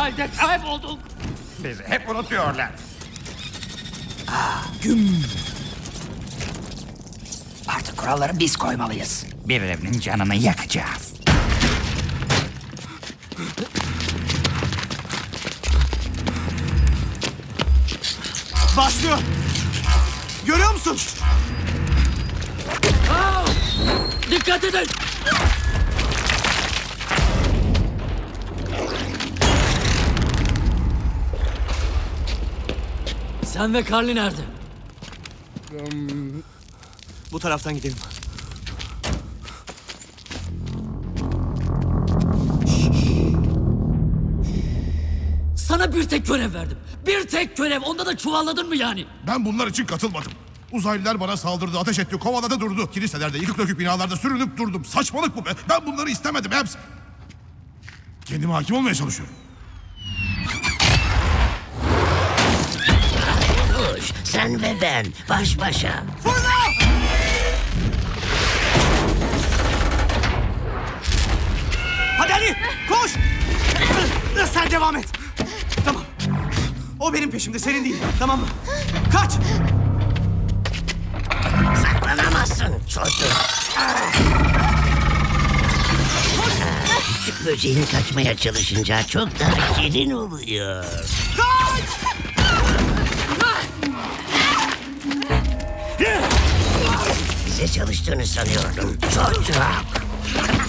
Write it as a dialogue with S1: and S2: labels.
S1: halde kaybolduk.
S2: Bizi hep unutuyorlar.
S3: Artık kuralları biz koymalıyız.
S2: Birilerinin canını yakacağız.
S4: Başlıyor. Görüyor musun?
S1: Dikkat edin. Sen ve Carly nerede?
S4: Bu taraftan gidelim.
S1: Sana bir tek görev verdim. Bir tek görev. Onda da çuvalladın mı yani?
S5: Ben bunlar için katılmadım. Uzaylılar bana saldırdı, ateş etti, kovaladı durdu. Kiliselerde, yıkık dökük binalarda sürünüp durdum. Saçmalık bu be. Ben bunları istemedim hepsi. Kendime hakim olmaya çalışıyorum.
S6: Koş, sen ve ben baş başa.
S4: Hadi Ali koş. Sen devam et. Tamam. O benim peşimde, senin değil. Tamam mı? Kaç.
S6: Saklanamazsın çocuk. Küçük böceğin kaçmaya çalışınca çok daha şirin oluyor. Bize çalıştığını sanıyordum çocuk.